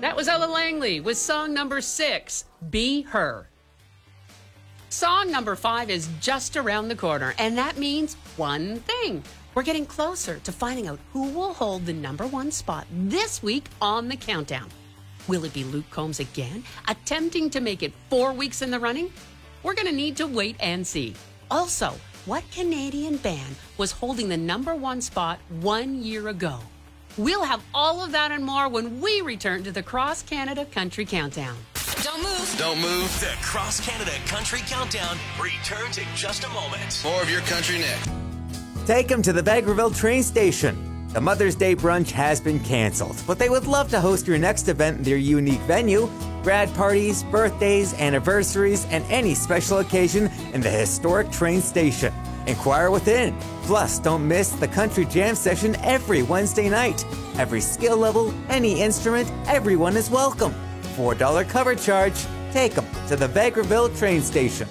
That was Ella Langley with song number 6, Be Her. Song number 5 is just around the corner, and that means one thing. We're getting closer to finding out who will hold the number 1 spot this week on the countdown. Will it be Luke Combs again, attempting to make it 4 weeks in the running? We're going to need to wait and see. Also, what Canadian band was holding the number 1 spot 1 year ago? We'll have all of that and more when we return to the Cross Canada Country Countdown. Don't move. Don't move. The Cross Canada Country Countdown returns in just a moment. More of your country next. Take them to the Vegreville train station. The Mother's Day brunch has been canceled, but they would love to host your next event in their unique venue. Grad parties, birthdays, anniversaries, and any special occasion in the historic train station. Inquire within. Plus, don't miss the Country Jam session every Wednesday night. Every skill level, any instrument, everyone is welcome. $4 cover charge. Take them to the Vegreville train station.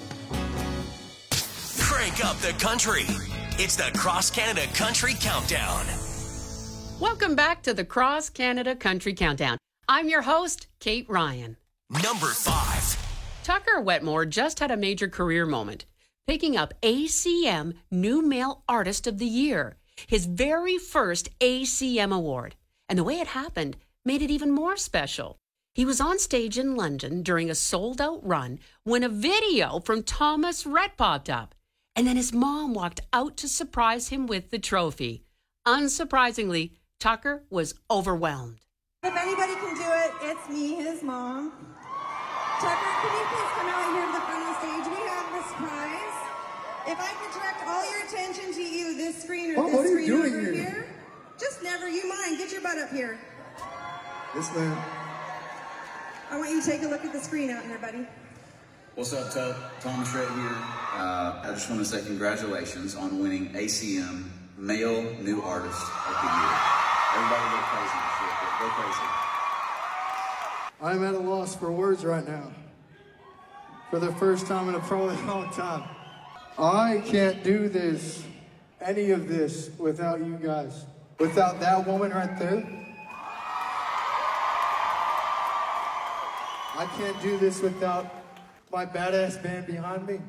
Crank up the country. It's the Cross Canada Country Countdown. Welcome back to the Cross Canada Country Countdown. I'm your host, Kate Ryan. Number 5. Tucker Wetmore just had a major career moment, picking up ACM New Male Artist of the Year, his very first ACM award. And the way it happened made it even more special. He was on stage in London during a sold-out run when a video from Thomas Rhett popped up. And then his mom walked out to surprise him with the trophy. Unsurprisingly, Tucker was overwhelmed. If anybody can do it, it's me, his mom. Tucker, can you please come out here to the front of the stage? We have this prize. If I could direct all your attention to you, this screen or this screen over here. Just never you mind. Get your butt up here. Yes, ma'am. I want you to take a look at the screen out here, buddy. What's up, Thomas Rhett here. I just want to say congratulations on winning ACM Male New Artist of the Year. Everybody go crazy. Go crazy. I'm at a loss for words right now. For the first time in a probably long time. I can't do this, any of this, without you guys. Without that woman right there. I can't do this without my badass band behind me.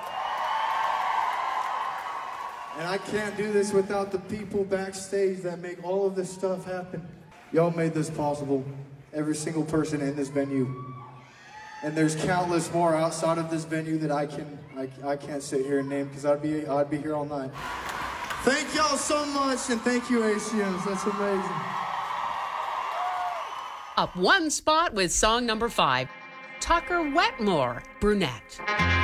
And I can't do this without the people backstage that make all of this stuff happen. Y'all made this possible. Every single person in this venue. And there's countless more outside of this venue that I can't sit here and name because I'd be here all night. Thank y'all so much, and thank you, ACMs. That's amazing. Up 1 spot with song number 5, Tucker Wetmore, Brunette.